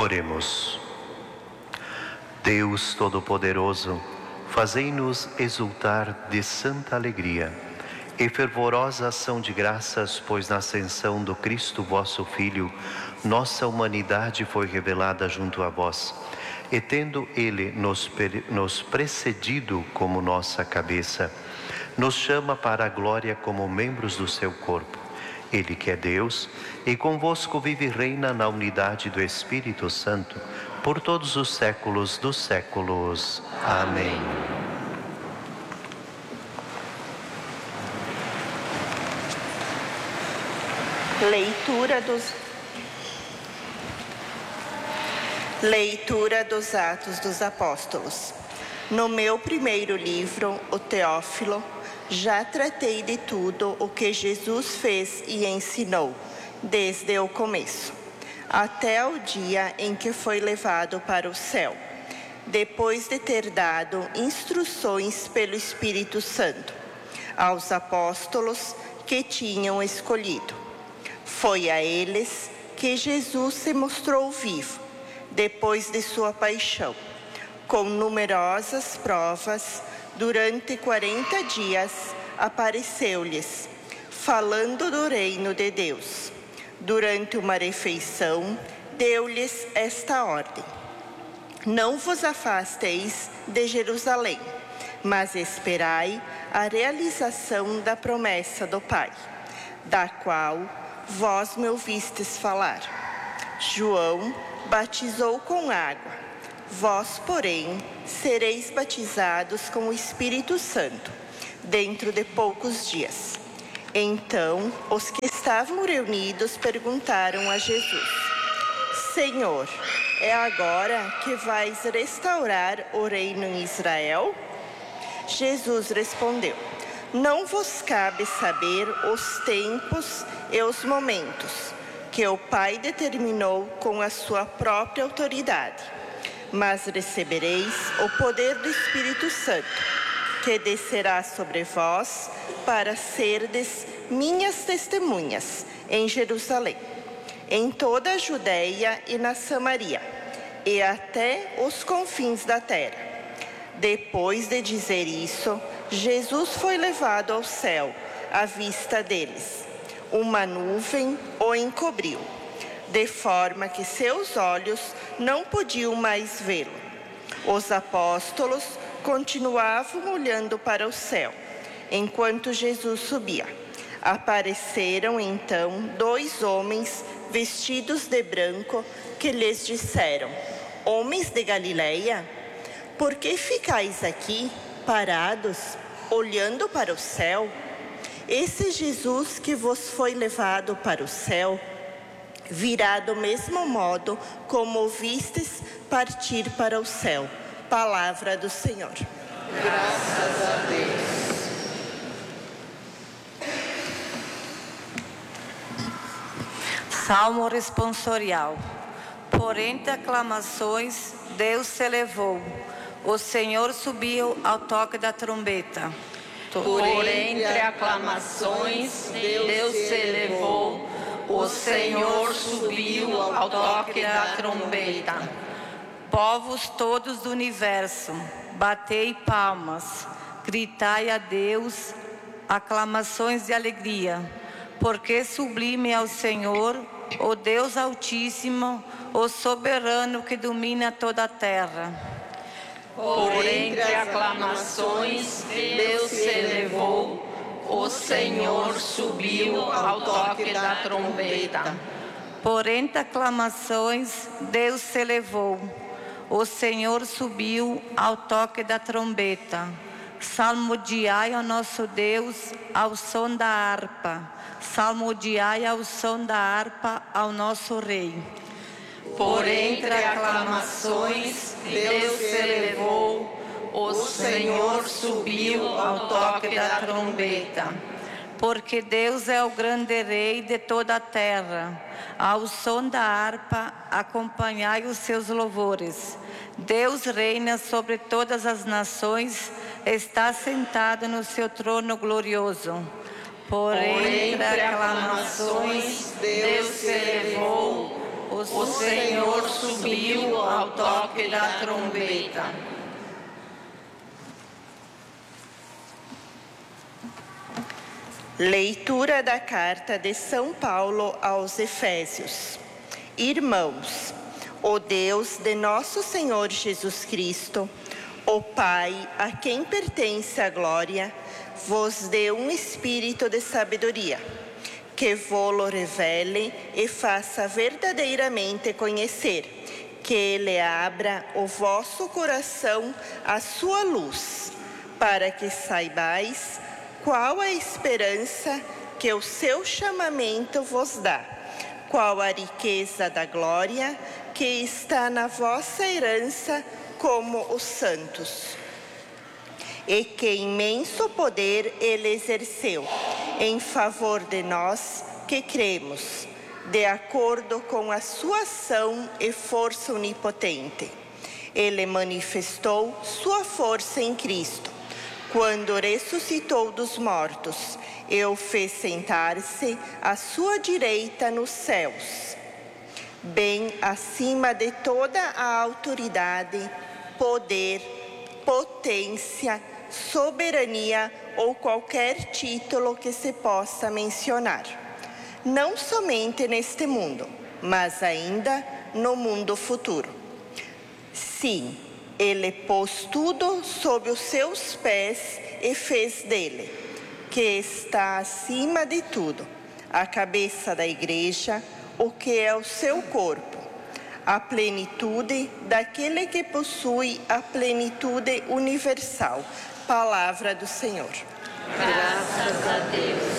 Oremos. Deus Todo-Poderoso, fazei-nos exultar de santa alegria e fervorosa ação de graças, pois na ascensão do Cristo, vosso Filho, nossa humanidade foi revelada junto a vós, e tendo Ele nos precedido como nossa cabeça, nos chama para a glória como membros do seu corpo. Ele que é Deus, e convosco vive e reina na unidade do Espírito Santo, por todos os séculos dos séculos. Amém. Leitura dos Atos dos Apóstolos. No meu primeiro livro, o Teófilo, já tratei de tudo o que Jesus fez e ensinou, desde o começo, até o dia em que foi levado para o céu, depois de ter dado instruções pelo Espírito Santo aos apóstolos que tinham escolhido. Foi a eles que Jesus se mostrou vivo, depois de sua paixão, com numerosas provas. Durante 40 dias apareceu-lhes, falando do reino de Deus. Durante uma refeição, deu-lhes esta ordem: não vos afasteis de Jerusalém, mas esperai a realização da promessa do Pai, da qual vós me ouvistes falar. João batizou com água. Vós, porém, sereis batizados com o Espírito Santo, dentro de poucos dias. Então, os que estavam reunidos perguntaram a Jesus: Senhor, é agora que vais restaurar o reino em Israel? Jesus respondeu: não vos cabe saber os tempos e os momentos que o Pai determinou com a sua própria autoridade. Mas recebereis o poder do Espírito Santo, que descerá sobre vós para serdes minhas testemunhas em Jerusalém, em toda a Judeia e na Samaria, e até os confins da terra. Depois de dizer isso, Jesus foi levado ao céu à vista deles. Uma nuvem o encobriu, de forma que seus olhos não podiam mais vê-lo. Os apóstolos continuavam olhando para o céu, enquanto Jesus subia. Apareceram então 2 homens vestidos de branco, que lhes disseram: homens de Galileia, por que ficais aqui, parados, olhando para o céu? Esse Jesus que vos foi levado para o céu, virá do mesmo modo como o vistes partir para o céu. Palavra do Senhor. Graças a Deus. Salmo responsorial. Por entre aclamações, Deus se elevou. O Senhor subiu ao toque da trombeta. Por entre aclamações, Deus se elevou. O Senhor subiu ao toque da trombeta. Povos todos do universo, batei palmas, gritai a Deus aclamações de alegria, porque sublime é o Senhor, o Deus Altíssimo, o soberano que domina toda a terra. Por entre aclamações, Deus se elevou. O Senhor subiu ao toque da trombeta. Por entre aclamações, Deus se elevou. O Senhor subiu ao toque da trombeta. Salmodiai ao nosso Deus ao som da harpa. Salmodiai ao som da harpa ao nosso Rei. Por entre aclamações, Deus se elevou. O Senhor subiu ao toque da trombeta. Porque Deus é o grande Rei de toda a terra. Ao som da harpa, acompanhai os seus louvores. Deus reina sobre todas as nações, está sentado no seu trono glorioso. Por entre aclamações, Deus se elevou. O Senhor subiu ao toque da trombeta. Leitura da carta de São Paulo aos Efésios. Irmãos, o Deus de nosso Senhor Jesus Cristo, o Pai, a quem pertence a glória, vos dê um espírito de sabedoria, que vô-lo revele e faça verdadeiramente conhecer, que Ele abra o vosso coração à sua luz, para que saibais qual a esperança que o seu chamamento vos dá, qual a riqueza da glória que está na vossa herança como os santos, e que imenso poder Ele exerceu em favor de nós que cremos, de acordo com a sua ação e força onipotente. Ele manifestou sua força em Cristo, quando ressuscitou dos mortos e o fez sentar-se à sua direita nos céus, bem acima de toda a autoridade, poder, potência, soberania ou qualquer título que se possa mencionar, não somente neste mundo, mas ainda no mundo futuro. Sim, Ele pôs tudo sob os seus pés e fez dele, que está acima de tudo, a cabeça da igreja, o que é o seu corpo, a plenitude daquele que possui a plenitude universal. Palavra do Senhor. Graças a Deus.